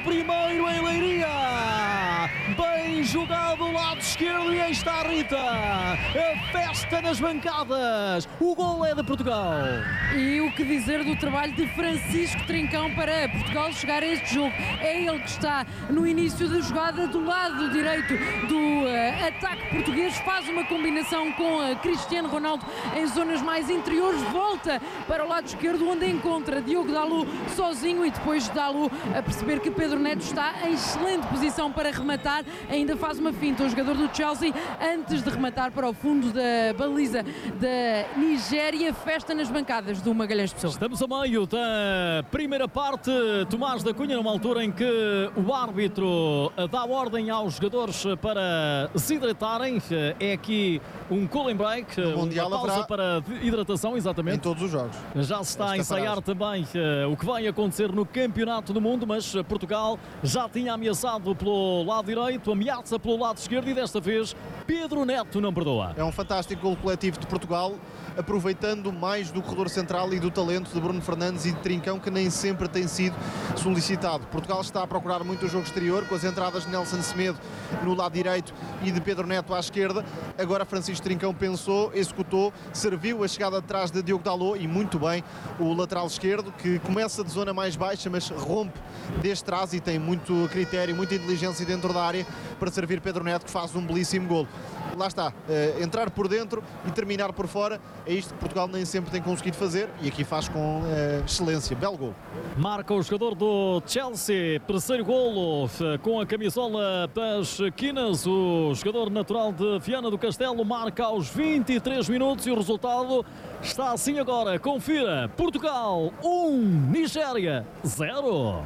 primeiro em Leiria. Bem jogado, lado esquerdo, e aí está a Rita. A festa nas bancadas. O gol é de Portugal. E o que dizer do trabalho de Francisco Trincão para Portugal chegar a este jogo? É ele que está no início da jogada do lado direito do ataque português, faz uma combinação com Cristiano Ronaldo em zonas mais interiores, volta para o lado esquerdo onde encontra Diogo Dalot sozinho, e depois Dalot a perceber que Pedro Neto está em excelente posição para rematar, ainda faz uma finta o jogador do Chelsea antes de rematar para o fundo da baliza da Nigéria. Festa nas bancadas do Magalhães Pessoa. Estamos a meio da primeira parte. Tomás da Cunha, numa altura em que o árbitro dá ordem aos jogadores para se hidratarem. É aqui um cooling break, uma pausa para hidratação, exatamente. Em todos os jogos. Já se está a ensaiar também o que vai acontecer no Campeonato do Mundo, mas Portugal já tinha ameaçado pelo lado direito, ameaça pelo lado esquerdo, e desta vez Pedro Neto não perdoa. É um fantástico gol coletivo de Portugal, aproveitando mais do corredor central e do talento de Bruno Fernandes e de Trincão, que nem sempre tem sido solicitado. Portugal está a procurar muito o jogo exterior, com as entradas de Nelson Semedo no lado direito e de Pedro Neto à esquerda. Agora Francisco Trincão pensou, executou, serviu a chegada atrás de Diogo Dalot, e muito bem o lateral esquerdo, que começa de zona mais baixa, mas rompe desde trás e tem muito critério, muita inteligência dentro da área para servir Pedro Neto, que faz um belíssimo golo. Lá está, entrar por dentro e terminar por fora, é isto que Portugal nem sempre tem conseguido fazer, e aqui faz com excelência. Belo gol. Marca o jogador do Chelsea, terceiro golo com a camisola das quinas. O jogador natural de Viana do Castelo marca aos 23 minutos, e o resultado está assim agora. Confira: Portugal 1, Nigéria 0.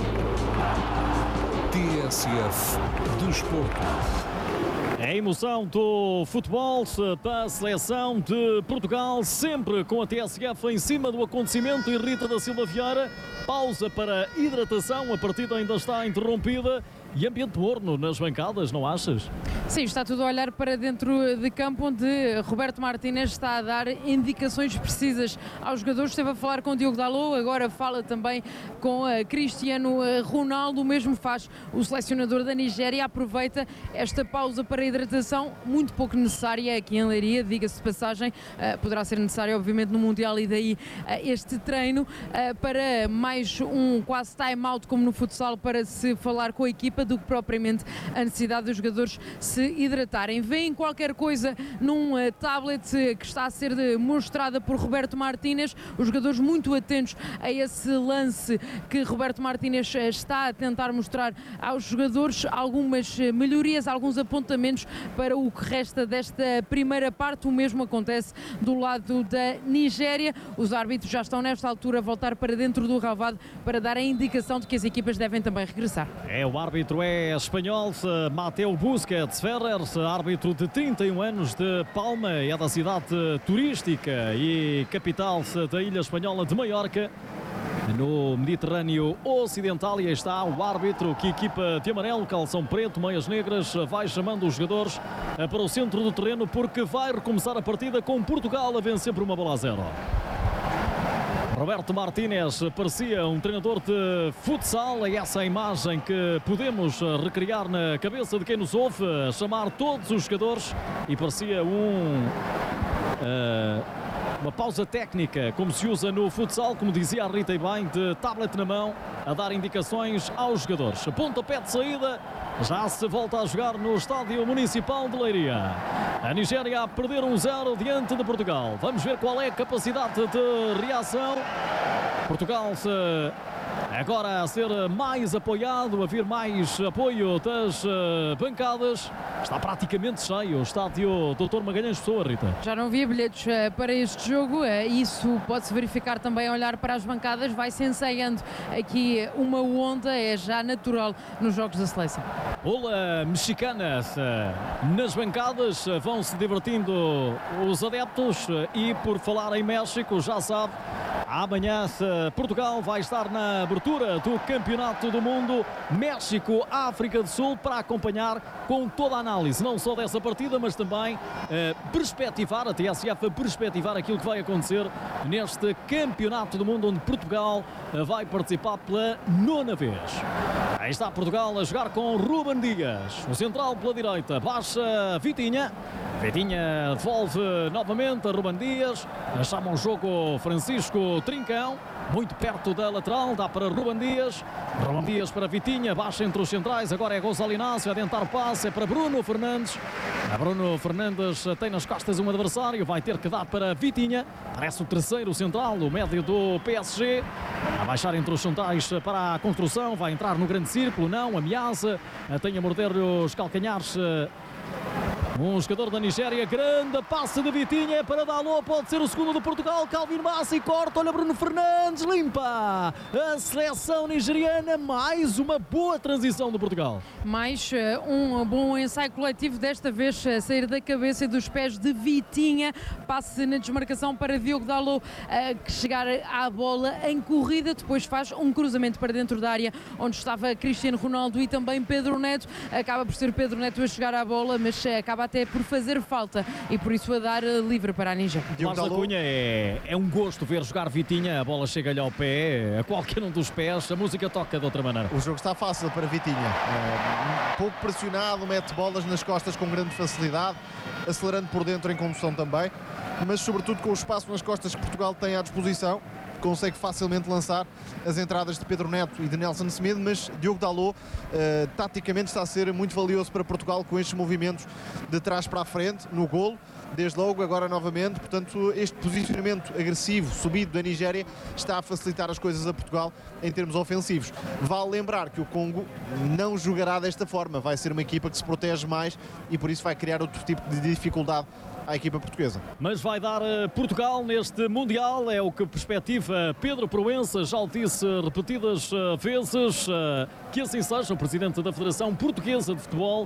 TSF Desporto. É a emoção do futebol da seleção de Portugal, sempre com a TSF em cima do acontecimento. E Rita da Silva Vieira, pausa para hidratação, a partida ainda está interrompida e ambiente morno nas bancadas, não achas? Sim, está tudo a olhar para dentro de campo, onde Roberto Martínez está a dar indicações precisas aos jogadores. Esteve a falar com Diogo Dalot, agora fala também com Cristiano Ronaldo. O mesmo faz o selecionador da Nigéria. Aproveita esta pausa para hidratação, muito pouco necessária aqui em Leiria, diga-se de passagem. Poderá ser necessário, obviamente, no Mundial, e daí este treino para mais um quase time-out, como no futsal, para se falar com a equipa, do que propriamente a necessidade dos jogadores se hidratarem. Vêem qualquer coisa num tablet que está a ser mostrada por Roberto Martínez, os jogadores muito atentos a esse lance que Roberto Martínez está a tentar mostrar aos jogadores, algumas melhorias, alguns apontamentos para o que resta desta primeira parte. O mesmo acontece do lado da Nigéria. Os árbitros já estão nesta altura a voltar para dentro do relvado para dar a indicação de que as equipas devem também regressar. O árbitro é espanhol, Mateu Busquets Ferrer, árbitro de 31 anos de Palma, é da cidade turística e capital da ilha espanhola de Maiorca, no Mediterrâneo Ocidental. E aí está o árbitro, que equipa de amarelo, calção preto, meias negras, vai chamando os jogadores para o centro do terreno, porque vai recomeçar a partida com Portugal a vencer por 1-0. Roberto Martínez parecia um treinador de futsal, é essa a imagem que podemos recriar na cabeça de quem nos ouve, chamar todos os jogadores, e parecia uma pausa técnica, como se usa no futsal, como dizia a Rita e bem, de tablet na mão, a dar indicações aos jogadores. Pontapé de saída, já se volta a jogar no Estádio Municipal de Leiria. A Nigéria a perder 1-0 diante de Portugal. Vamos ver qual é a capacidade de reação. Portugal agora a ser mais apoiado, a vir mais apoio das bancadas. Está praticamente cheio o estádio Dr. Magalhães Pessoa, Rita. Já não havia bilhetes para este jogo, isso pode-se verificar também a olhar para as bancadas. Vai-se ensaiando aqui uma onda, é já natural nos jogos da seleção. Ola mexicana nas bancadas, vão-se divertindo os adeptos. E por falar em México, já sabe, amanhã Portugal vai estar na abertura do Campeonato do Mundo México-África do Sul, para acompanhar com toda a análise, não só dessa partida, mas também perspectivar, a TSF perspectivar aquilo que vai acontecer neste Campeonato do Mundo, onde Portugal vai participar pela 9ª vez. Aí está Portugal a jogar com Ruben Dias. O central pela direita, baixa Vitinha. Vitinha devolve novamente a Ruben Dias. Chama o jogo Francisco Trincão. Muito perto da lateral, dá para Ruben Dias. Ruben Dias para Vitinha, baixa entre os centrais. Agora é Gonçalo Inácio a tentar o passe, é para Bruno Fernandes. A Bruno Fernandes tem nas costas um adversário, vai ter que dar para Vitinha. Parece o terceiro central, o médio do PSG. A baixar entre os centrais para a construção, vai entrar no grande círculo, não, ameaça. Tem a morder os calcanhares. Um jogador da Nigéria, grande passe de Vitinha para Dalot, pode ser o segundo de Portugal. Calvin Bassi corta, olha Bruno Fernandes, limpa a seleção nigeriana. Mais uma boa transição de Portugal. Mais um bom ensaio coletivo, desta vez a sair da cabeça e dos pés de Vitinha. Passe na desmarcação para Diogo Dalot, que chegar à bola em corrida, depois faz um cruzamento para dentro da área onde estava Cristiano Ronaldo e também Pedro Neto. Acaba por ser Pedro Neto a chegar à bola, mas acaba até por fazer falta e por isso a dar livre para a Nigéria. Mas a Cunha é um gosto ver jogar Vitinha, a bola chega-lhe ao pé, a qualquer um dos pés, a música toca de outra maneira. O jogo está fácil para Vitinha, pouco pressionado, mete bolas nas costas com grande facilidade, acelerando por dentro em condução também, mas sobretudo com o espaço nas costas que Portugal tem à disposição, consegue facilmente lançar as entradas de Pedro Neto e de Nelson Semedo, mas Diogo Dalot taticamente está a ser muito valioso para Portugal com estes movimentos de trás para a frente, no golo, desde logo, agora novamente. Portanto, este posicionamento agressivo, subido da Nigéria, está a facilitar as coisas a Portugal em termos ofensivos. Vale lembrar que o Congo não jogará desta forma, vai ser uma equipa que se protege mais e por isso vai criar outro tipo de dificuldade à equipa portuguesa. Mas vai dar Portugal neste Mundial, é o que perspectiva Pedro Proença, já o disse repetidas vezes, que assim seja. O presidente da Federação Portuguesa de Futebol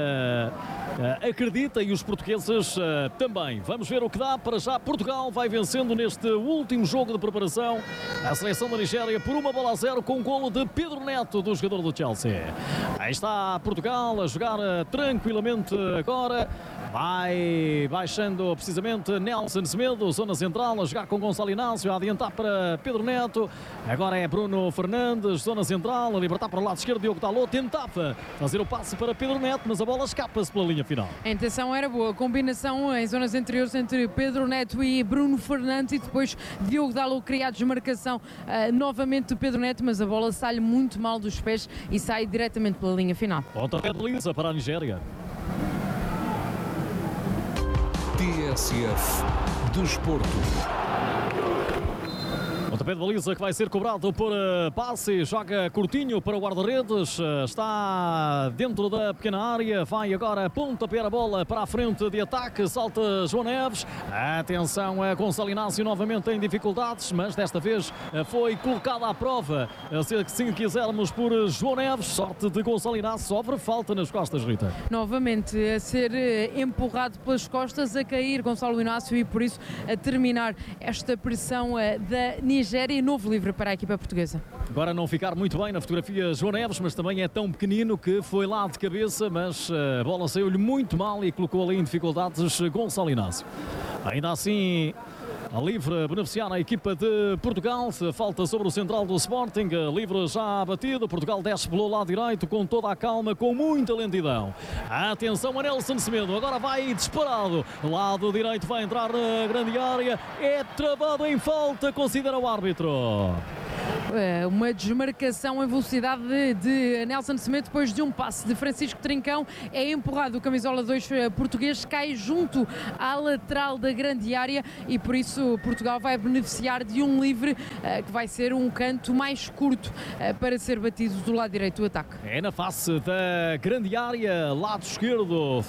acredita e os portugueses também. Vamos ver o que dá. Para já Portugal vai vencendo neste último jogo de preparação a seleção da Nigéria por 1-0 com um golo de Pedro Neto, do jogador do Chelsea. Aí está Portugal a jogar tranquilamente agora. Vai baixando precisamente Nelson Semedo, zona central, a jogar com Gonçalo Inácio, a adiantar para Pedro Neto. Agora é Bruno Fernandes, zona central, a libertar para o lado esquerdo. Diogo Dalot tentava fazer o passe para Pedro Neto, mas a bola escapa-se pela linha final. A intenção era boa, combinação em zonas anteriores entre Pedro Neto e Bruno Fernandes, e depois Diogo Dalot cria a desmarcação novamente de Pedro Neto, mas a bola sai muito mal dos pés e sai diretamente pela linha final. Pontapé de baliza para a Nigéria. TSF Desporto. Pontapé de baliza que vai ser cobrado por passe, joga curtinho para o guarda-redes, está dentro da pequena área, vai agora pontapé a bola para a frente de ataque, salta João Neves, atenção a Gonçalo Inácio novamente em dificuldades, mas desta vez foi colocada à prova, se assim quisermos, por João Neves. Sorte de Gonçalo Inácio, sofre falta nas costas, Rita. Novamente a ser empurrado pelas costas, a cair Gonçalo Inácio e por isso a terminar esta pressão da Nigéria. Novo livre para a equipa portuguesa. Agora não ficar muito bem na fotografia João Neves, mas também é tão pequenino que foi lá de cabeça, mas a bola saiu-lhe muito mal e colocou ali em dificuldades Gonçalo Inácio. Ainda assim, a livre beneficiar a equipa de Portugal. Falta sobre o central do Sporting, livre já batido. Portugal desce pelo lado direito com toda a calma, com muita lentidão. Atenção a Nelson Semedo, agora vai disparado. Lado direito vai entrar na grande área. É travado em falta, considera o árbitro. Uma desmarcação em velocidade de Nelson Semedo depois de um passe de Francisco Trincão. É empurrado o camisola 2 português, cai junto à lateral da grande área e por isso Portugal vai beneficiar de um livre que vai ser um canto mais curto para ser batido do lado direito do ataque. É na face da grande área, lado esquerdo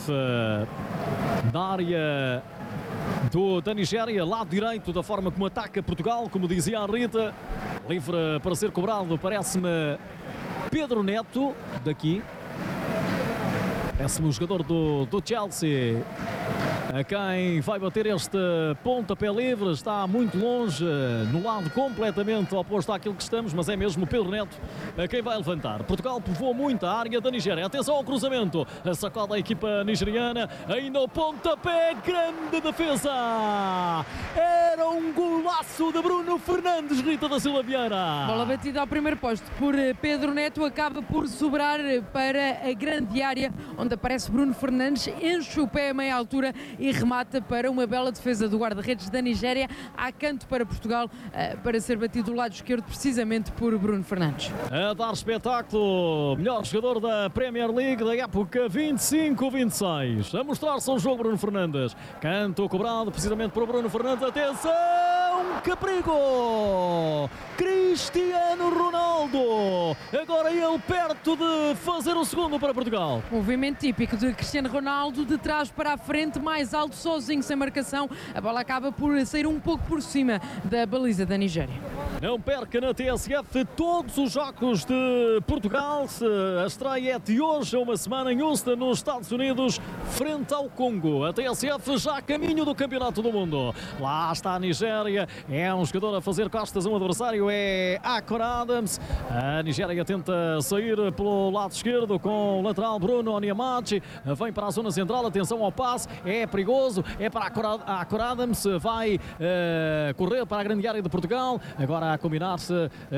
da área da Nigéria, lado direito, da forma como ataca Portugal, como dizia a Rita. Livre para ser cobrado, parece-me Pedro Neto, daqui. Parece-me o jogador do Chelsea, a quem vai bater este pontapé livre. Está muito longe, no lado completamente oposto àquilo que estamos, mas é mesmo Pedro Neto a quem vai levantar. Portugal povoou muito a área da Nigéria. Atenção ao cruzamento, a sacode da equipa nigeriana, ainda o pontapé, grande defesa. Era um golaço golaço de Bruno Fernandes, Rita da Silva Vieira. Bola batida ao primeiro posto por Pedro Neto, acaba por sobrar para a grande área, onde aparece Bruno Fernandes, enche o pé a meia altura e remata para uma bela defesa do guarda-redes da Nigéria, há canto para Portugal, para ser batido do lado esquerdo, precisamente por Bruno Fernandes. A dar espetáculo, melhor jogador da Premier League da época 25-26. A mostrar-se ao jogo Bruno Fernandes. Canto cobrado precisamente por Bruno Fernandes. Atenção, que perigo! Cristiano Ronaldo. Agora ele perto de fazer o segundo para Portugal. Movimento típico de Cristiano Ronaldo, de trás para a frente, mais alto, sozinho, sem marcação. A bola acaba por sair um pouco por cima da baliza da Nigéria. Não perca na TSF todos os jogos de Portugal. A estreia é de hoje, uma semana em Houston, nos Estados Unidos, frente ao Congo. A TSF já a caminho do Campeonato do Mundo. Lá está a Nigéria. É um jogador a fazer costas. Um adversário é Akon Adams. A Nigéria tenta sair pelo lado esquerdo com o lateral Bruno Onyemachi. Vem para a zona central. Atenção ao passe. É perigoso. É para Akon Adams. Vai correr para a grande área de Portugal. Agora a combinar-se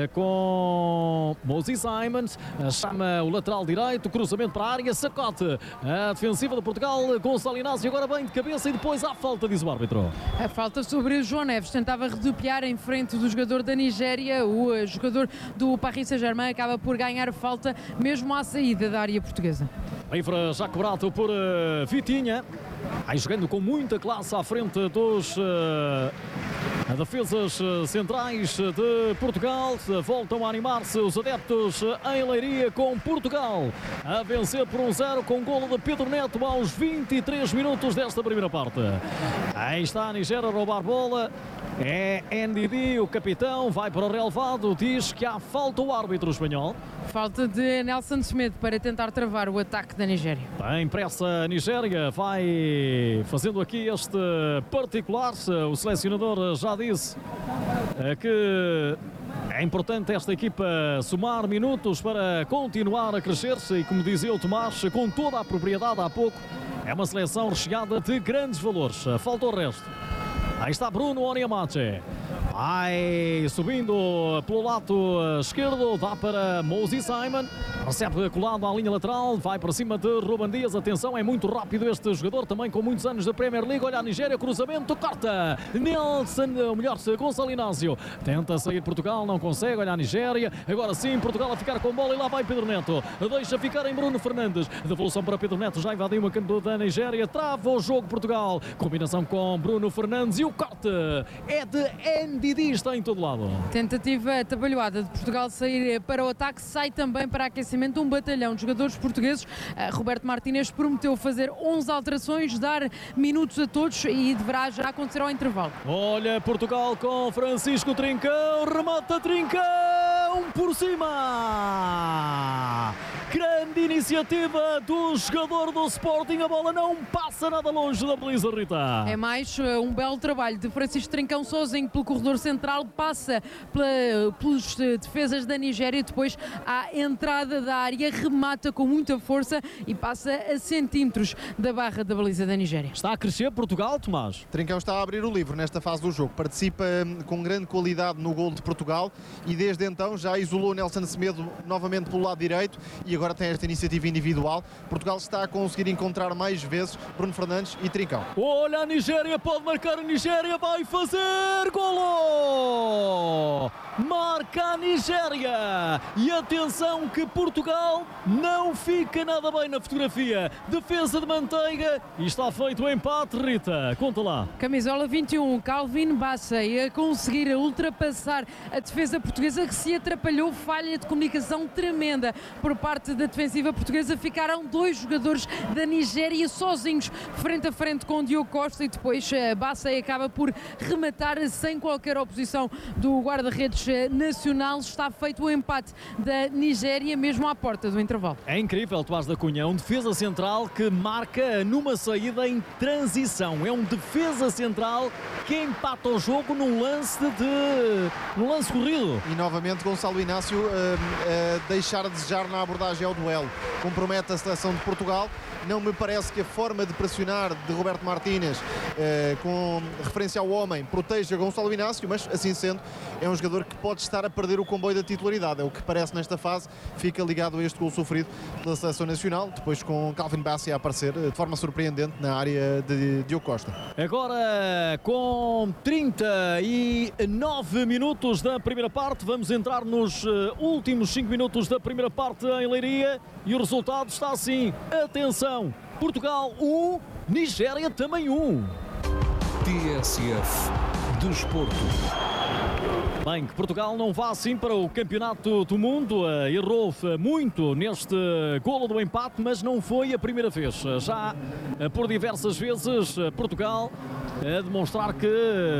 com Moses Simons, chama o lateral direito, cruzamento para a área, sacote a defensiva de Portugal, Gonçalo Inácio agora bem de cabeça e depois há falta, diz o árbitro. A falta sobre o João Neves, tentava rodopiar em frente do jogador da Nigéria, o jogador do Paris Saint-Germain acaba por ganhar falta mesmo à saída da área portuguesa. Livre já cobrado por Vitinha, aí jogando com muita classe à frente dos defesas centrais de Portugal. Voltam a animar-se os adeptos em Leiria, com Portugal a vencer por 1-0 com golo de Pedro Neto aos 23 minutos desta primeira parte. Aí está a Nigéria a roubar bola. É NDD, o capitão, vai para o relevado, diz que há falta o árbitro espanhol. Falta de Nelson Semedo para tentar travar o ataque da Nigéria. Bem, pressa a Nigéria, vai fazendo aqui este particular. O selecionador já disse que é importante esta equipa somar minutos para continuar a crescer-se e, como dizia o Tomás, com toda a propriedade há pouco, é uma seleção recheada de grandes valores. Falta o resto. Aí está Bruno Onyemachi. Vai subindo pelo lado esquerdo, dá para Moses Simon, recebe colado à linha lateral, vai para cima de Ruben Dias. Atenção, é muito rápido este jogador, também com muitos anos da Premier League. Olha a Nigéria, cruzamento, corta Nelson, ou melhor, Gonçalo Inácio tenta sair Portugal, não consegue. Olha a Nigéria, agora sim Portugal a ficar com bola e lá vai Pedro Neto, deixa ficar em Bruno Fernandes, devolução para Pedro Neto, já invadiu uma campo da Nigéria, trava o jogo Portugal, combinação com Bruno Fernandes e o corte é de NDD, está em todo lado. Tentativa atabalhoada de Portugal sair para o ataque, sai também para aquecimento um batalhão de jogadores portugueses. Roberto Martínez prometeu fazer 11 alterações, dar minutos a todos e deverá já acontecer ao intervalo. Olha Portugal com Francisco Trincão, remata Trincão por cima. Grande iniciativa do jogador do Sporting, a bola não passa nada longe da baliza, Rita. É mais um belo trabalho de Francisco Trincão sozinho pelo corredor central, passa pelos defesas da Nigéria, depois à entrada da área, remata com muita força e passa a centímetros da barra da baliza da Nigéria. Está a crescer Portugal, Tomás? Trincão está a abrir o livro nesta fase do jogo, participa com grande qualidade no golo de Portugal e desde então já isolou Nelson Semedo novamente pelo lado direito e agora tem esta iniciativa individual. Portugal está a conseguir encontrar mais vezes Bruno Fernandes e Trincão. Olha a Nigéria, pode marcar a Nigéria, vai fazer golo! Marca a Nigéria e atenção que Portugal não fica nada bem na fotografia. Defesa de manteiga e está feito o empate, Rita, conta lá. Camisola 21, Calvin Bassey a conseguir ultrapassar a defesa portuguesa que se atrapalhou, falha de comunicação tremenda por parte da defensiva portuguesa. Ficaram dois jogadores da Nigéria sozinhos frente a frente com o Diogo Costa e depois Bassey acaba por rematar sem qualquer oposição do guarda-redes nacional. Está feito o empate da Nigéria, mesmo à porta do intervalo. É incrível, Tomás da Cunha, um defesa central que marca numa saída em transição. É um defesa central que empata o jogo num lance corrido. E novamente Gonçalo Inácio a deixar a desejar na abordagem ao duelo. Compromete a seleção de Portugal. Não me parece que a forma de pressionar de Roberto Martínez, com referência ao homem, proteja Gonçalo Inácio, mas assim sendo, é um jogador que pode estar a perder o comboio da titularidade. É o que parece nesta fase. Fica ligado a este gol sofrido pela seleção nacional, depois com Calvin Bassey a aparecer de forma surpreendente na área de Diogo Costa. Agora, com 39 minutos da primeira parte, vamos entrar nos últimos 5 minutos da primeira parte em Leiria e o resultado está assim. Atenção, Portugal 1, Nigéria também 1. TSF Desporto. Bem, que Portugal não vá assim para o Campeonato do Mundo, errou muito neste golo do empate, mas não foi a primeira vez. Já por diversas vezes Portugal a demonstrar que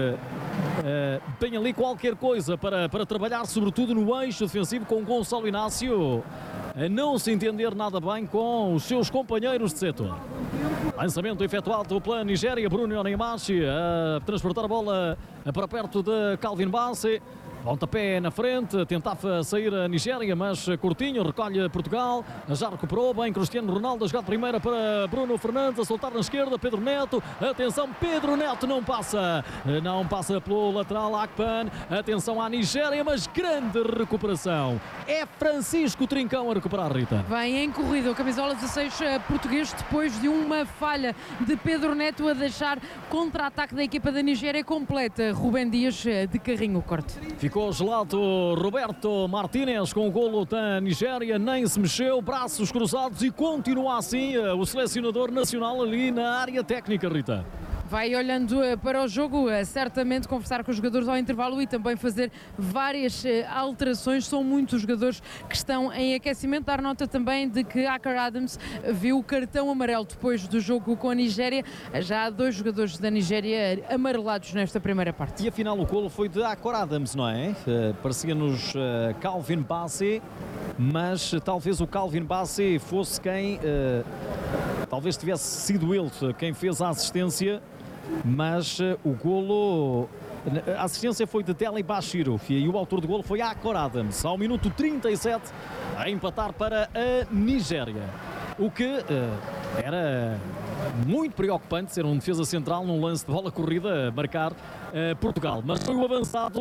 tem ali qualquer coisa para trabalhar, sobretudo no eixo defensivo, com Gonçalo Inácio a não se entender nada bem com os seus companheiros de setor. Lançamento efetuado pela Nigéria, Bruno Onyemachi a transportar a bola para perto de Calvin Bassey. Pontapé na frente, tentava sair a Nigéria, mas curtinho, recolhe Portugal, já recuperou bem Cristiano Ronaldo, a jogar primeira para Bruno Fernandes, a soltar na esquerda, Pedro Neto, atenção, Pedro Neto não passa pelo lateral Akpan, atenção à Nigéria, mas grande recuperação, é Francisco Trincão a recuperar, Rita. Vem em corrida o camisola 16 português, depois de uma falha de Pedro Neto a deixar contra-ataque da equipa da Nigéria completa. Rubem Dias de carrinho o corte. Ficou gelado Roberto Martínez com o golo da Nigéria, nem se mexeu, braços cruzados e continua assim o selecionador nacional ali na área técnica, Rita. Vai olhando para o jogo, certamente conversar com os jogadores ao intervalo e também fazer várias alterações. São muitos jogadores que estão em aquecimento. Dar nota também de que Akar Adams viu o cartão amarelo depois do jogo com a Nigéria. Já há 2 jogadores da Nigéria amarelados nesta primeira parte. E afinal o golo foi de Akar Adams, não é? Parecia-nos Calvin Bassey, mas talvez o Calvin Bassey fosse quem... talvez tivesse sido ele quem fez a assistência, mas o golo, a assistência foi de Dele Bashiru e o autor do golo foi Akar Adams, ao minuto 37 a empatar para a Nigéria, o que era muito preocupante ser um defesa central num lance de bola corrida marcar Portugal, mas foi o avançado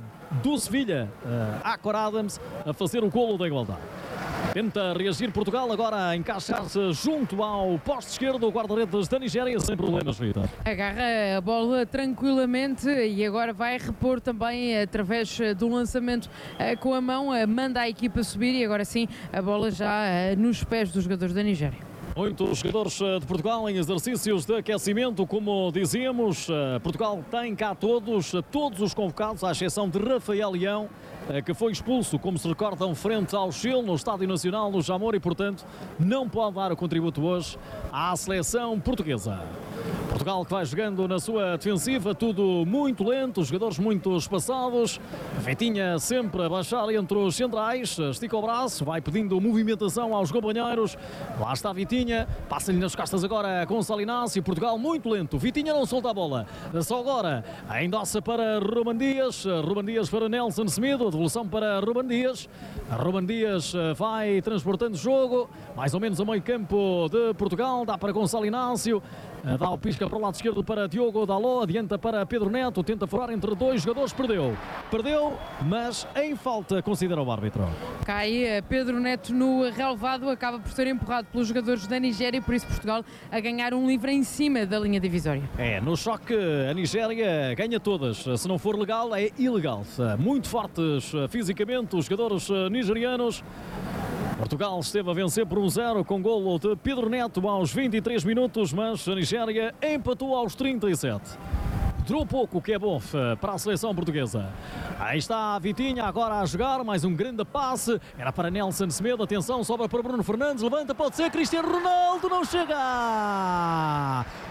do Sevilha, Akar Adams, a fazer o golo da igualdade. Tenta reagir Portugal, agora a encaixar-se junto ao poste esquerdo, o guarda-redes da Nigéria, sem problemas, Rita. Agarra a bola tranquilamente e agora vai repor também através do lançamento com a mão, manda a equipa subir e agora sim a bola já nos pés dos jogadores da Nigéria. Muitos jogadores de Portugal em exercícios de aquecimento, como dizíamos. Portugal tem cá todos os convocados, à exceção de Rafael Leão, que foi expulso, como se recordam, frente ao Chile, no Estádio Nacional no Jamor, e portanto não pode dar o contributo hoje à seleção portuguesa. Portugal que vai jogando na sua defensiva, tudo muito lento, os jogadores muito espaçados. Vitinha sempre a baixar entre os centrais, estica o braço, vai pedindo movimentação aos companheiros. Lá está Vitinha, passa-lhe nas costas agora Gonçalo Inácio. Portugal muito lento, Vitinha não solta a bola, só agora a endossa para Rubem Dias para Nelson Semedo, a devolução para Rubem Dias. Rubem Dias vai transportando o jogo, mais ou menos a meio campo de Portugal, dá para Gonçalo Inácio. Dá o pisca para o lado esquerdo para Diogo Dalot, adianta para Pedro Neto, tenta furar entre 2 jogadores, perdeu, mas em falta, considera o árbitro. Cai Pedro Neto no relevado, acaba por ser empurrado pelos jogadores da Nigéria, por isso Portugal a ganhar um livre em cima da linha divisória. No choque a Nigéria ganha todas, se não for legal é ilegal. Muito fortes fisicamente os jogadores nigerianos. Portugal esteve a vencer por 1-0 com golo de Pedro Neto aos 23 minutos, mas a Nigéria empatou aos 37. Durou pouco, o que é bom para a seleção portuguesa. Aí está a Vitinha agora a jogar, mais um grande passe, era para Nelson Semedo, atenção, sobra para Bruno Fernandes, levanta, pode ser Cristiano Ronaldo, não chega!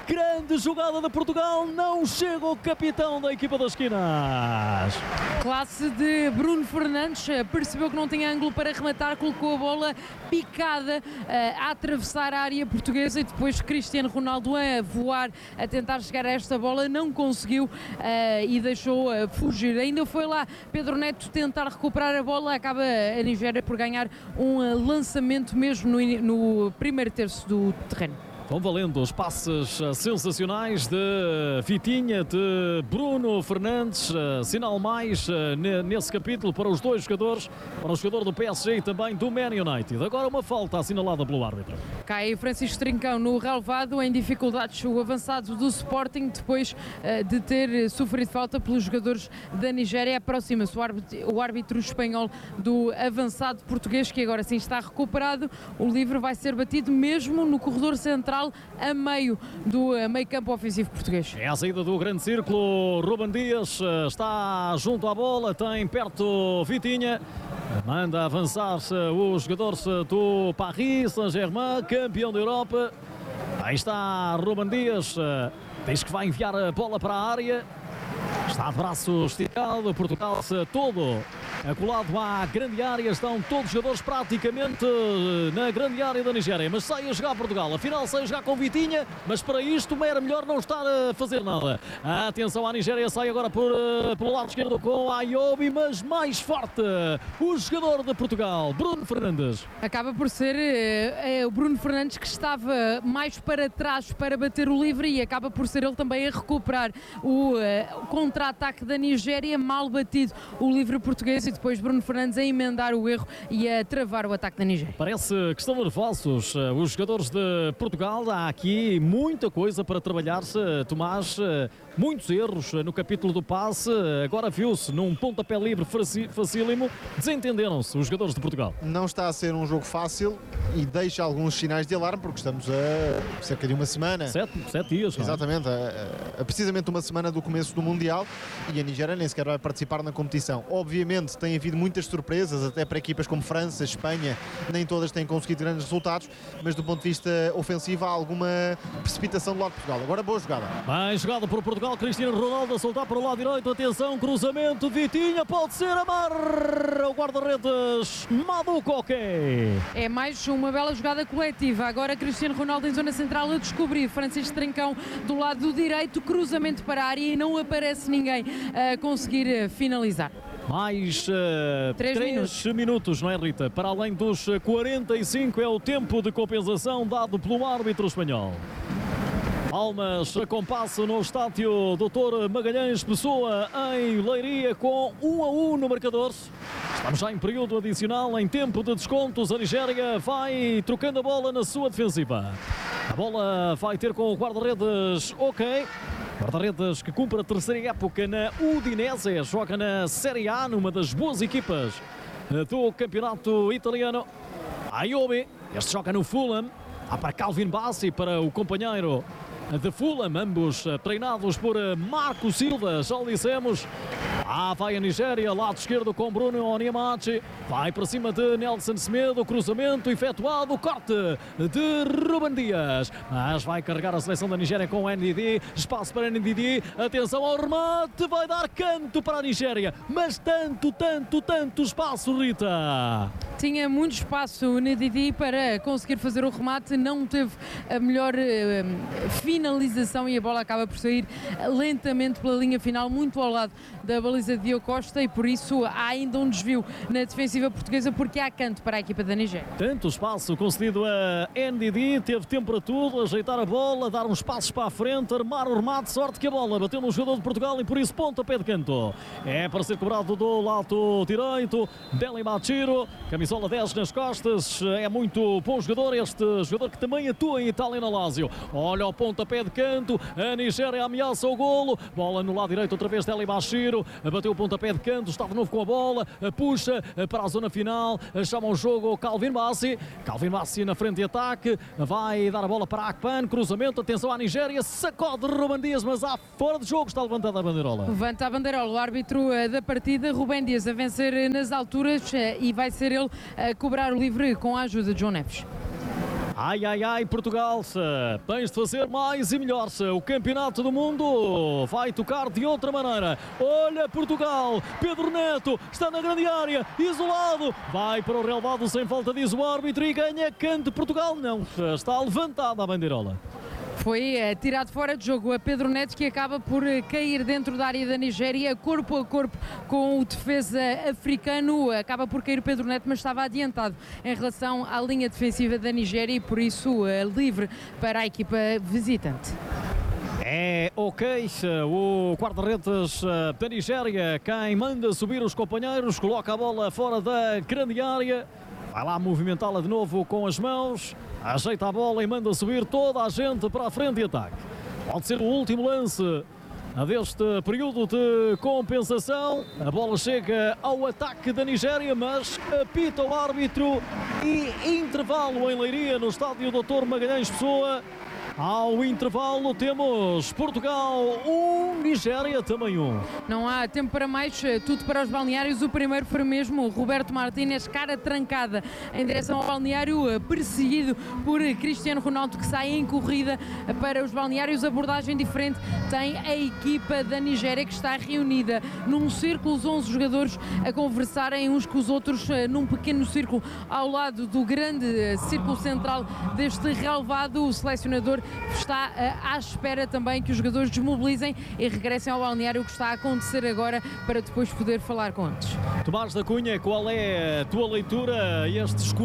Grande jogada de Portugal, não chega o capitão da equipa das esquinas. Classe de Bruno Fernandes, percebeu que não tinha ângulo para rematar, colocou a bola picada a atravessar a área portuguesa e depois Cristiano Ronaldo a voar, a tentar chegar a esta bola, não conseguiu e deixou fugir. Ainda foi lá Pedro Neto tentar recuperar a bola, acaba a Nigéria por ganhar um lançamento mesmo no primeiro terço do terreno. Vão valendo os passes sensacionais de Vitinha, de Bruno Fernandes, sinal mais nesse capítulo para os dois jogadores, para o jogador do PSG e também do Man United. Agora uma falta assinalada pelo árbitro. Cai Francisco Trincão no relvado, em dificuldades o avançado do Sporting, depois de ter sofrido falta pelos jogadores da Nigéria. Aproxima-se o árbitro espanhol do avançado português, que agora sim está recuperado. O livre vai ser batido mesmo no corredor central, a meio do meio campo ofensivo português. É a saída do grande círculo. Ruben Dias está junto à bola, tem perto Vitinha, manda avançar os jogadores do Paris Saint-Germain, campeão da Europa. Aí está Ruben Dias, diz que vai enviar a bola para a área. Está de braço esticado, Portugal todo acolado à grande área, estão todos os jogadores praticamente na grande área da Nigéria, mas sai a jogar Portugal, afinal sai a jogar com Vitinha, mas para isto era melhor não estar a fazer nada. Atenção à Nigéria, sai agora pelo lado esquerdo com Ayobi, mas mais forte o jogador de Portugal, Bruno Fernandes. Acaba por ser o Bruno Fernandes que estava mais para trás para bater o livre e acaba por ser ele também a recuperar o contra-ataque da Nigéria, mal batido o livre português e depois Bruno Fernandes a emendar o erro e a travar o ataque da Nigéria. Parece que estão nervosos os jogadores de Portugal. Há aqui muita coisa para trabalhar-se, Tomás, muitos erros no capítulo do passe. Agora viu-se num pontapé livre facílimo, desentenderam-se os jogadores de Portugal. Não está a ser um jogo fácil e deixa alguns sinais de alarme, porque estamos a cerca de uma semana. Sete dias. Exatamente, a precisamente uma semana do começo do Mundial, e a Nigéria nem sequer vai participar na competição. Obviamente tem havido muitas surpresas, até para equipas como França, Espanha, nem todas têm conseguido grandes resultados, mas do ponto de vista ofensivo há alguma precipitação do lado de Portugal. Agora boa jogada. Bem jogada por Portugal, Cristiano Ronaldo a soltar para o lado direito, atenção, cruzamento, Vitinha, pode ser a marra, o guarda-redes Madu Koke. É mais uma bela jogada coletiva, agora Cristiano Ronaldo em zona central a descobrir, Francisco Trincão do lado direito, cruzamento para a área e não aparece ninguém a conseguir finalizar. Mais 3 minutos, não é, Rita? Para além dos 45 é o tempo de compensação dado pelo árbitro espanhol. Palmas a compasso no estádio Dr. Magalhães Pessoa em Leiria com 1-1 no marcador. Estamos já em período adicional, em tempo de descontos. A Nigéria vai trocando a bola na sua defensiva. A bola vai ter com o guarda-redes OK. Guarda-redes que cumpre a terceira época na Udinese, joga na Série A, numa das boas equipas do campeonato italiano. Ayobi, este joga no Fulham, há para Calvin Bassey, para o companheiro de Fulham, ambos treinados por Marco Silva, já o dissemos. Vai a Nigéria, lado esquerdo com Bruno Onyemachi, vai para cima de Nelson Semedo, cruzamento efetuado, corte de Ruben Dias, mas vai carregar a seleção da Nigéria com o NDD, espaço para NDD, atenção ao remate, vai dar canto para a Nigéria, mas tanto espaço, Rita. Tinha muito espaço o NDD para conseguir fazer o remate, não teve a melhor finalização e a bola acaba por sair lentamente pela linha final, muito ao lado da baliza de Diogo Costa, e por isso há ainda um desvio na defensiva portuguesa porque há canto para a equipa da Nigéria. Tanto espaço concedido a NDD, teve tempo para tudo, ajeitar a bola, dar uns passos para a frente, armar o remate, sorte que a bola bateu no jogador de Portugal e por isso pontapé de canto. É para ser cobrado do lado direito, Deli Machiro, camisola 10 nas costas, é muito bom jogador, este jogador que também atua em Itália na Lazio. Olha o pontapé de canto, a Nigéria ameaça o golo, bola no lado direito outra vez Deli Machiro, bateu o pontapé de canto, está de novo com a bola, puxa para a zona final, chama o jogo Calvin Bassey na frente de ataque, vai dar a bola para Akpan, cruzamento, atenção à Nigéria, sacode Ruben Dias, mas há fora de jogo, está levantada a bandeirola. Levanta a bandeirola, o árbitro da partida, Ruben Dias, a vencer nas alturas, e vai ser ele a cobrar o livre com a ajuda de João Neves. Ai, ai, ai, Portugal, tens de fazer mais e melhor. O campeonato do mundo vai tocar de outra maneira. Olha Portugal, Pedro Neto está na grande área, isolado, vai para o relevado sem falta, diz o árbitro, e ganha canto Portugal. Não, está levantada a bandeirola. Foi tirado fora de jogo a Pedro Neto, que acaba por cair dentro da área da Nigéria, corpo a corpo com o defesa africano. Acaba por cair Pedro Neto, mas estava adiantado em relação à linha defensiva da Nigéria e por isso livre para a equipa visitante. É ok, o guarda-redes da Nigéria, quem manda subir os companheiros, coloca a bola fora da grande área, vai lá movimentá-la de novo com as mãos, ajeita a bola e manda subir toda a gente para a frente de ataque. Pode ser o último lance deste período de compensação. A bola chega ao ataque da Nigéria, mas apita o árbitro e intervalo em Leiria, no estádio Dr. Magalhães Pessoa. Ao intervalo temos Portugal 1, Nigéria também 1. Não há tempo para mais, tudo para os balneários. O primeiro foi mesmo Roberto Martínez, cara trancada em direção ao balneário, perseguido por Cristiano Ronaldo, que sai em corrida para os balneários. Abordagem diferente tem a equipa da Nigéria, que está reunida num círculo, os 11 jogadores a conversarem uns com os outros num pequeno círculo ao lado do grande círculo central deste relevado. O selecionador está à espera também que os jogadores desmobilizem e regressem ao balneário, o que está a acontecer agora, para depois poder falar com eles. Tomás da Cunha, qual é a tua leitura a estes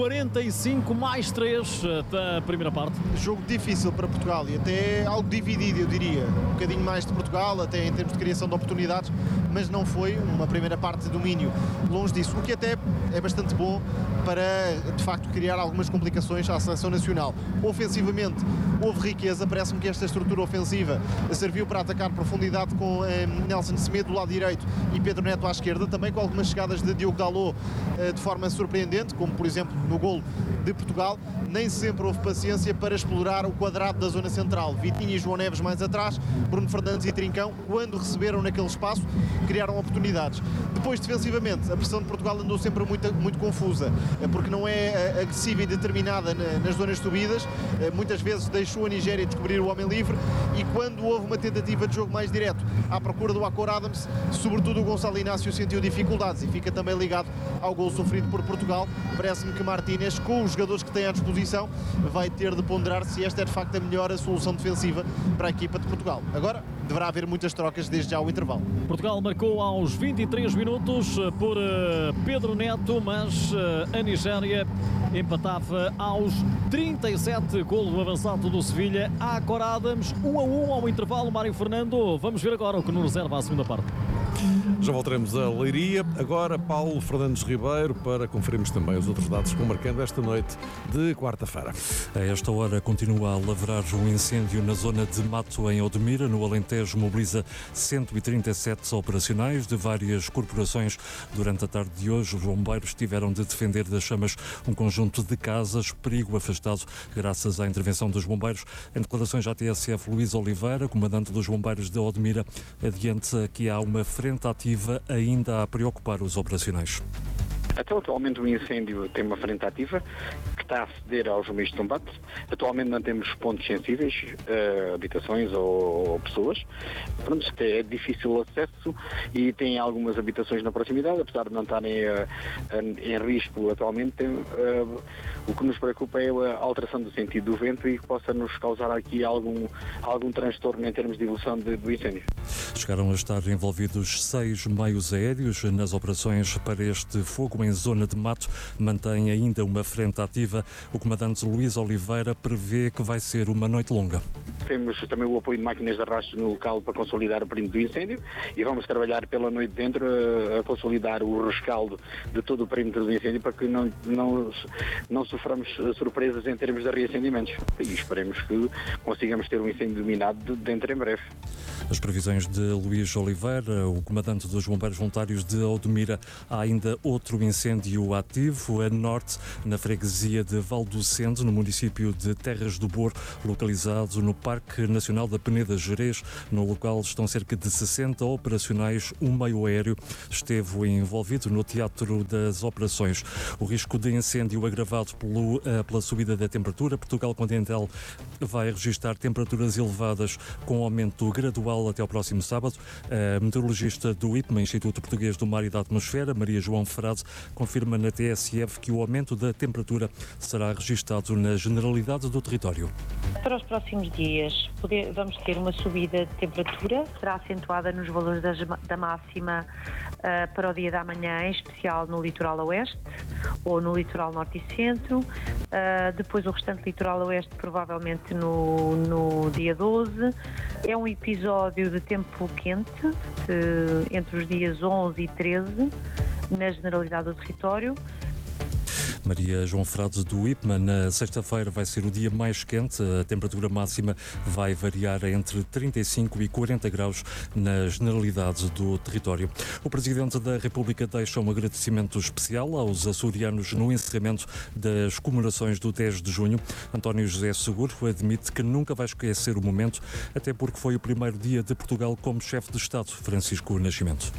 45 mais 3 da primeira parte? Jogo difícil para Portugal e até algo dividido, eu diria. Um bocadinho mais de Portugal, até em termos de criação de oportunidades, mas não foi uma primeira parte de domínio. Longe disso, o que até é bastante bom para, de facto, criar algumas complicações à seleção nacional. Ofensivamente, houve riqueza, parece-me que esta estrutura ofensiva serviu para atacar profundidade com Nelson Semedo do lado direito e Pedro Neto à esquerda, também com algumas chegadas de Diogo Dalot de forma surpreendente, como por exemplo no golo de Portugal. Nem sempre houve paciência para explorar o quadrado da zona central. Vitinho e João Neves mais atrás, Bruno Fernandes e Trincão, quando receberam naquele espaço, criaram oportunidades. Depois, defensivamente, a pressão de Portugal andou sempre muito confusa, porque não é agressiva e determinada nas zonas subidas, muitas vezes deixou a Nigéria descobrir o homem livre, e quando houve uma tentativa de jogo mais direto à procura do Akor Adams, sobretudo o Gonçalo Inácio sentiu dificuldades e fica também ligado ao gol sofrido por Portugal. Parece-me que Martínez, com os jogadores que tem à disposição, vai ter de ponderar se esta é de facto a melhor solução defensiva para a equipa de Portugal. Agora deverá haver muitas trocas desde já o intervalo. Portugal marcou aos 23 minutos por Pedro Neto, mas a Nigéria empatava aos 37, golo do avançado do Sevilha, Akor Adams, 1-1 ao intervalo. Mário Fernando, vamos ver agora o que nos reserva a segunda parte. Já voltaremos a Leiria. Agora Paulo Fernandes Ribeiro para conferirmos também os outros dados que vão marcando esta noite de quarta-feira. A esta hora continua a lavrar um incêndio na zona de Mato, em Odmira. No Alentejo mobiliza 137 operacionais de várias corporações. Durante a tarde de hoje, os bombeiros tiveram de defender das chamas um conjunto de casas, perigo afastado graças à intervenção dos bombeiros. Em declarações à TSF, Luís Oliveira, comandante dos bombeiros de Odmira, adianta que há uma frente ativa ainda a preocupar os operacionais. Até atualmente o incêndio tem uma frente ativa que está a ceder aos meios de combate. Atualmente não temos pontos sensíveis, habitações ou pessoas. Pronto, é difícil o acesso e tem algumas habitações na proximidade, apesar de não estarem em risco atualmente. O que nos preocupa é a alteração do sentido do vento e que possa nos causar aqui algum transtorno em termos de evolução do incêndio. Chegaram a estar envolvidos 6 meios aéreos nas operações para este fogo em zona de Mato. Mantém ainda uma frente ativa. O comandante Luís Oliveira prevê que vai ser uma noite longa. Temos também o apoio de máquinas de arrasto no local para consolidar o perímetro do incêndio e vamos trabalhar pela noite dentro a consolidar o rescaldo de todo o perímetro do incêndio para que não soframos surpresas em termos de reacendimentos. E esperemos que consigamos ter um incêndio dominado dentro em breve. As previsões de Luís Oliveira, o comandante dos Bombeiros Voluntários de Odmira. Há ainda outro incêndio ativo a norte, na freguesia de Valdocende, no município de Terras do Bor, localizado no Parque Nacional da Peneda Gerês. No local estão cerca de 60 operacionais. Um meio aéreo esteve envolvido no teatro das operações. O risco de incêndio agravado pela subida da temperatura. Portugal continental vai registrar temperaturas elevadas com aumento gradual até ao próximo sábado. A meteorologista do IPMA, Instituto Português do Mar e da Atmosfera, Maria João Frade, confirma na TSF que o aumento da temperatura será registado na generalidade do território. Para os próximos dias vamos ter uma subida de temperatura, será acentuada nos valores da máxima para o dia da manhã, em especial no litoral oeste ou no litoral norte e centro. Depois o restante litoral oeste provavelmente no dia 12. É um episódio de tempo quente, entre os dias 11 e 13, na generalidade do território. Maria João Frade do IPMA, na sexta-feira vai ser o dia mais quente. A temperatura máxima vai variar entre 35 e 40 graus na generalidade do território. O Presidente da República deixa um agradecimento especial aos açorianos no encerramento das comemorações do 10 de junho. António José Seguro admite que nunca vai esquecer o momento, até porque foi o primeiro dia de Portugal como chefe de Estado, Francisco Nascimento.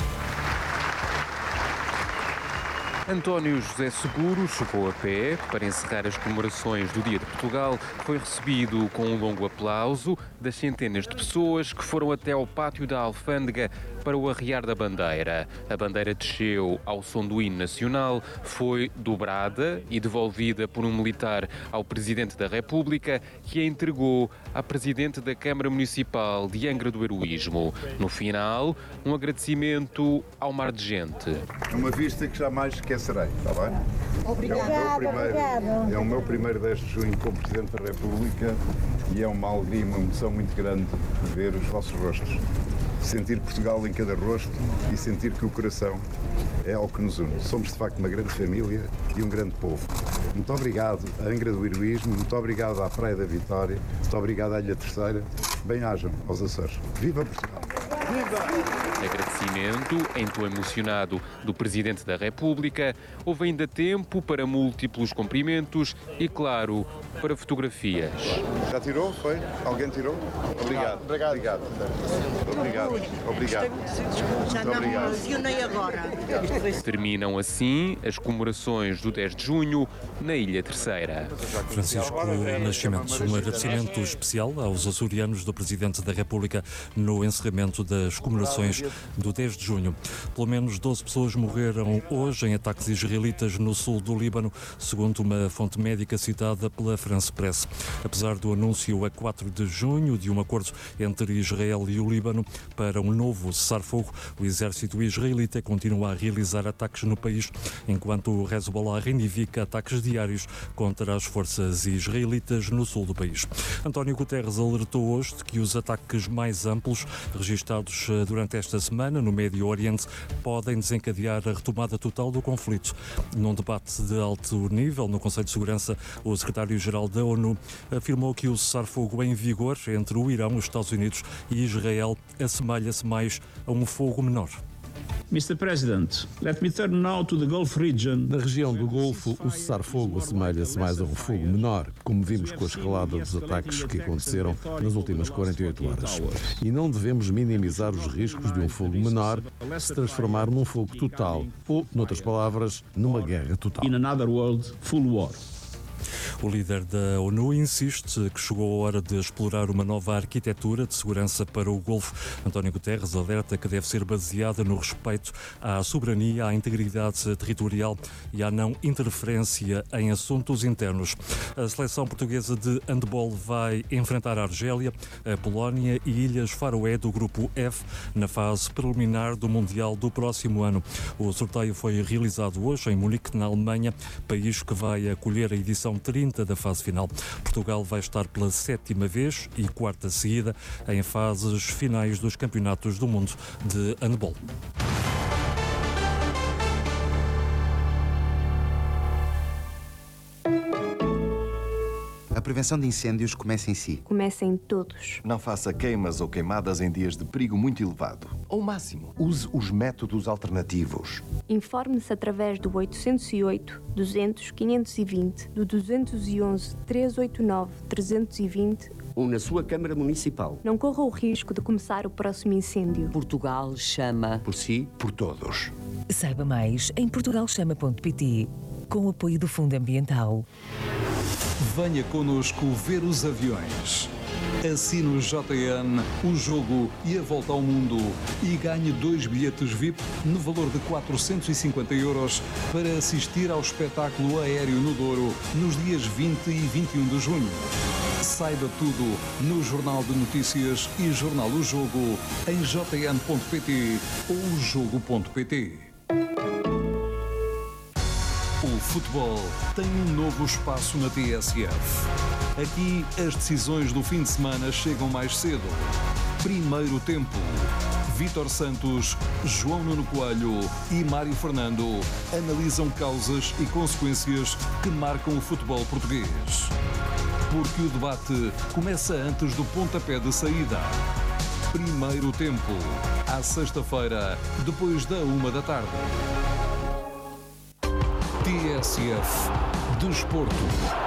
António José Seguro chegou a pé para encerrar as comemorações do Dia de Portugal. Foi recebido com um longo aplauso das centenas de pessoas que foram até ao pátio da Alfândega para o arriar da bandeira. A bandeira desceu ao som do hino nacional, foi dobrada e devolvida por um militar ao Presidente da República, que a entregou à Presidente da Câmara Municipal de Angra do Heroísmo. No final, um agradecimento ao mar de gente. Uma vista que jamais esquecerei, está bem? Obrigado, é o meu primeiro 10 de junho como Presidente da República e é uma alegria e uma emoção muito grande ver os vossos rostos. Sentir Portugal em cada rosto e sentir que o coração é algo que nos une. Somos de facto uma grande família e um grande povo. Muito obrigado à Angra do Heroísmo, muito obrigado à Praia da Vitória, muito obrigado à Ilha Terceira. Bem-ajam aos Açores. Viva Portugal! Viva! Agradecimento em tom emocionado do Presidente da República. Houve ainda tempo para múltiplos cumprimentos e, claro, para fotografias. Já tirou? Foi? Alguém tirou? Obrigado. Obrigado. Obrigado. Já não me emocionei agora. Terminam assim as comemorações do 10 de junho na Ilha Terceira. Francisco Nascimento, um agradecimento especial aos açorianos do Presidente da República no encerramento das comemorações do 10 de junho. Pelo menos 12 pessoas morreram hoje em ataques israelitas no sul do Líbano, segundo uma fonte médica citada pela France Press. Apesar do anúncio a 4 de junho de um acordo entre Israel e o Líbano para um novo cessar-fogo, o exército israelita continua a realizar ataques no país, enquanto o Hezbollah reivindica ataques diários contra as forças israelitas no sul do país. António Guterres alertou hoje de que os ataques mais amplos registados durante esta semana no Médio Oriente podem desencadear a retomada total do conflito. Num debate de alto nível no Conselho de Segurança, o secretário-geral da ONU afirmou que o cessar-fogo em vigor entre o Irão, os Estados Unidos e Israel assemelha-se mais a um fogo menor. Mr. President, let me turn now to the Gulf region. Na região do Golfo, o cessar-fogo assemelha-se mais a um fogo menor, como vimos com a escalada dos ataques que aconteceram nas últimas 48 horas. E não devemos minimizar os riscos de um fogo menor se transformar num fogo total, ou, noutras palavras, numa guerra total. In another world, full war. O líder da ONU insiste que chegou a hora de explorar uma nova arquitetura de segurança para o Golfo. António Guterres alerta que deve ser baseada no respeito à soberania, à integridade territorial e à não interferência em assuntos internos. A seleção portuguesa de handball vai enfrentar a Argélia, a Polónia e Ilhas Faroé do grupo F na fase preliminar do Mundial do próximo ano. O sorteio foi realizado hoje em Munique, na Alemanha, país que vai acolher a edição 30 da fase final. Portugal vai estar pela 7ª vez e 4ª seguida em fases finais dos campeonatos do mundo de handball. prevenção de incêndios começa em si. Começa em todos. Não faça queimas ou queimadas em dias de perigo muito elevado. Ao máximo, use os métodos alternativos. Informe-se através do 808 200 520, do 211 389 320 ou na sua Câmara Municipal. Não corra o risco de começar o próximo incêndio. Portugal chama. Por si, por todos. Saiba mais em portugalchama.pt, com o apoio do Fundo Ambiental. Venha connosco ver os aviões. Assine o JN, o jogo e a volta ao mundo e ganhe 2 bilhetes VIP no valor de 450 € para assistir ao espetáculo aéreo no Douro nos dias 20 e 21 de junho. Saiba tudo no Jornal de Notícias e Jornal O Jogo em jn.pt ou jogo.pt. O futebol tem um novo espaço na TSF. Aqui, as decisões do fim de semana chegam mais cedo. Primeiro tempo. Vítor Santos, João Nuno Coelho e Mário Fernando analisam causas e consequências que marcam o futebol português. Porque o debate começa antes do pontapé de saída. Primeiro tempo. À sexta-feira, depois da 13h. TSF Desporto.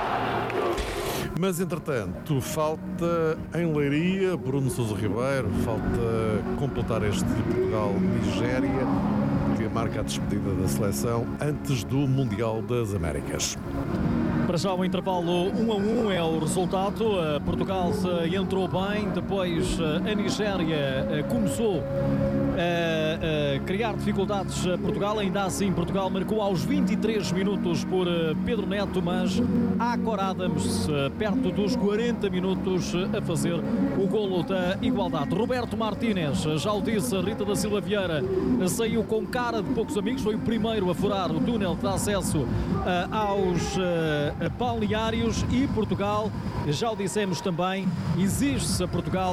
Mas, entretanto, falta em Leiria, Bruno Sousa Ribeiro, falta completar este Portugal-Nigéria, que marca a despedida da seleção antes do Mundial das Américas. Para já o intervalo 1-1 é o resultado. Portugal entrou bem, depois a Nigéria começou a criar dificuldades a Portugal. Ainda assim, Portugal marcou aos 23 minutos por Pedro Neto, mas Akor Adams perto dos 40 minutos a fazer o golo da igualdade. Roberto Martínez, já o disse, Rita da Silva Vieira saiu com cara de poucos amigos, foi o primeiro a furar o túnel de acesso aos balneários e Portugal, já o dissemos também, exige-se a Portugal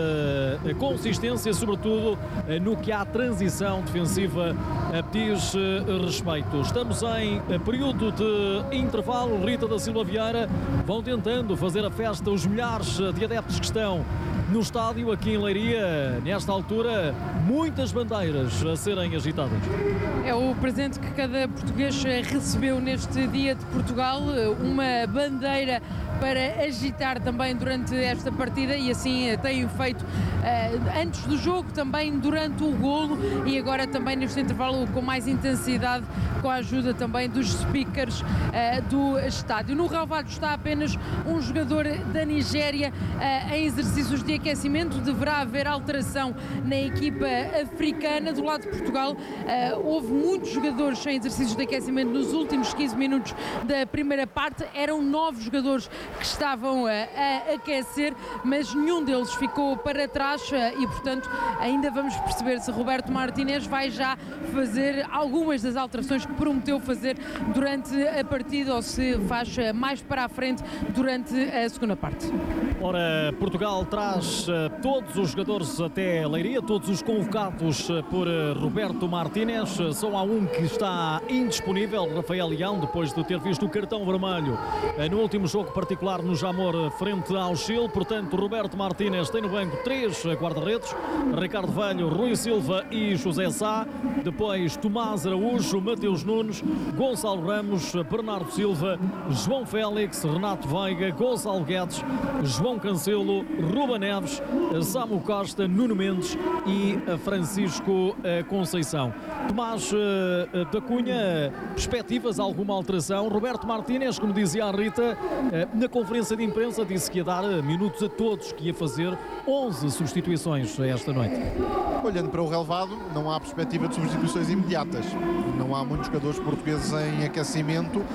consistência, sobretudo no que à transição defensiva diz respeito. Estamos em período de intervalo. Rita da Silva Vieira, vão tentando fazer a festa os milhares de adeptos que estão no estádio aqui em Leiria. Nesta altura, muitas bandeiras a serem agitadas. É o presente que cada português recebeu neste dia de Portugal, uma bandeira para agitar também durante esta partida, e assim têm feito antes do jogo, também durante o golo e agora também neste intervalo com mais intensidade, com a ajuda também dos speakers do estádio. No relvado está apenas um jogador da Nigéria em exercícios de aquecimento. Deverá haver alteração na equipa africana. Do lado de Portugal houve muitos jogadores em exercícios de aquecimento nos últimos 15 minutos da primeira parte. Eram 9 jogadores que estavam a aquecer, mas nenhum deles ficou para trás e, portanto, ainda vamos perceber se Roberto Martínez vai já fazer algumas das alterações que prometeu fazer durante a partida ou se faz mais para a frente durante a segunda parte. Ora, Portugal traz todos os jogadores até Leiria, todos os convocados por Roberto Martínez. Só há um que está indisponível, Rafael Leão, depois de ter visto o cartão vermelho no último jogo particular no Jamor frente ao Chile. Portanto, Roberto Martínez tem no banco 3 guarda-redes: Ricardo Velho, Rui Silva e José Sá. Depois Tomás Araújo, Mateus Nunes, Gonçalo Ramos, Bernardo Silva, João Félix, Renato Veiga, Gonçalo Guedes, João Cancelo, Ruba Neves, Samu Costa, Nuno Mendes e Francisco Conceição. Tomás da Cunha, perspectivas, alguma alteração? Roberto Martínez, como dizia a Rita, na conferência de imprensa disse que ia dar minutos a todos, que ia fazer 11 substituições esta noite. Olhando para o relevado, não há perspectiva de substituições imediatas. Não há muitos jogadores portugueses em aquecimento.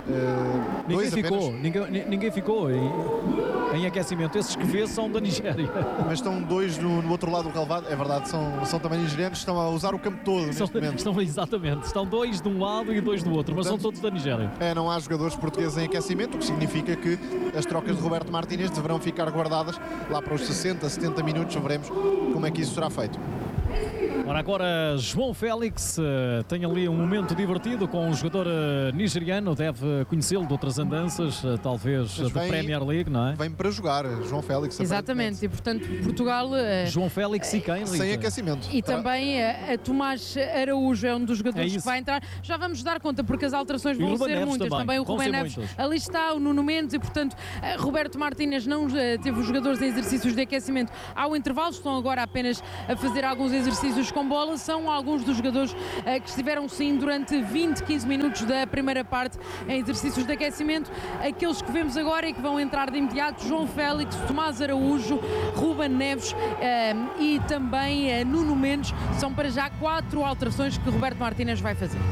Ninguém ficou em aquecimento. Esses que vê são da Nigéria. Mas estão 2 no outro lado do relevado. É verdade, são também nigerianos, estão a usar o campo todo neste momento. Exatamente. Estão 2 de um lado e 2 do outro, mas portanto, são todos da Nigéria. Não há jogadores portugueses em aquecimento, o que significa que as trocas de Roberto Martínez deverão ficar guardadas lá para os 60, 70 minutos. Veremos como é que isso será feito. Ora, agora João Félix tem ali um momento divertido com um jogador nigeriano, deve conhecê-lo de outras andanças, talvez da Premier League, não é? Vem para jogar, João Félix. Exatamente, e portanto Portugal... João Félix e quem, Rita? Sem aquecimento. E também a Tomás Araújo é um dos jogadores que vai entrar. Já vamos dar conta, porque as alterações vão ser muitas. Também o Rubén Neves, ali está o Nuno Mendes e, portanto, Roberto Martínez não teve os jogadores em exercícios de aquecimento ao intervalo, estão agora apenas a fazer alguns exercícios com bola. São alguns dos jogadores que estiveram sim durante 20, 15 minutos da primeira parte em exercícios de aquecimento. Aqueles que vemos agora e que vão entrar de imediato: João Félix, Tomás Araújo, Rubén Neves e também Nuno Mendes. São para já 4 alterações que Roberto Martínez vai fazer.